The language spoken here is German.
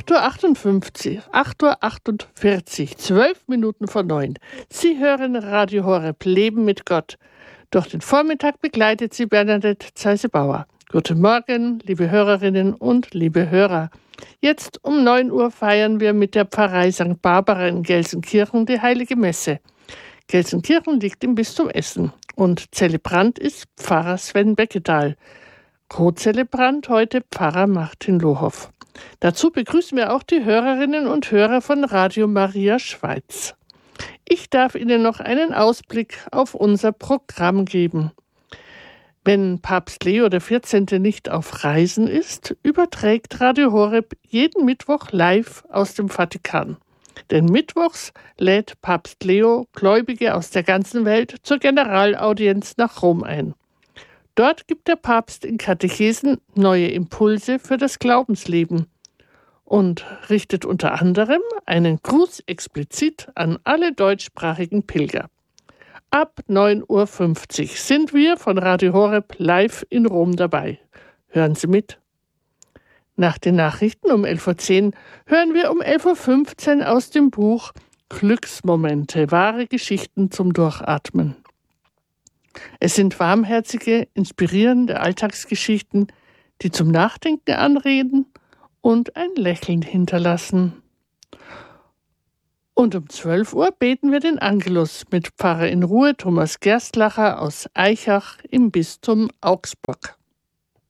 8:48 Uhr, 12 Minuten vor 9. Sie hören Radio Horeb Leben mit Gott. Durch den Vormittag begleitet Sie Bernadette Zeise-Bauer. Guten Morgen, liebe Hörerinnen und liebe Hörer. Jetzt um 9 Uhr feiern wir mit der Pfarrei St. Barbara in Gelsenkirchen die Heilige Messe. Gelsenkirchen liegt im Bistum Essen und Zelebrant ist Pfarrer Sven Beckedahl. Co-Zelebrant heute Pfarrer Martin Lohoff. Dazu begrüßen wir auch die Hörerinnen und Hörer von Radio Maria Schweiz. Ich darf Ihnen noch einen Ausblick auf unser Programm geben. Wenn Papst Leo XIV. Nicht auf Reisen ist, überträgt Radio Horeb jeden Mittwoch live aus dem Vatikan. Denn mittwochs lädt Papst Leo Gläubige aus der ganzen Welt zur Generalaudienz nach Rom ein. Dort gibt der Papst in Katechesen neue Impulse für das Glaubensleben und richtet unter anderem einen Gruß explizit an alle deutschsprachigen Pilger. Ab 9:50 Uhr sind wir von Radio Horeb live in Rom dabei. Hören Sie mit. Nach den Nachrichten um 11:10 Uhr hören wir um 11:15 Uhr aus dem Buch Glücksmomente, wahre Geschichten zum Durchatmen. Es sind warmherzige, inspirierende Alltagsgeschichten, die zum Nachdenken anreden und ein Lächeln hinterlassen. Und um 12 Uhr beten wir den Angelus mit Pfarrer in Ruhe Thomas Gerstlacher aus Aichach im Bistum Augsburg.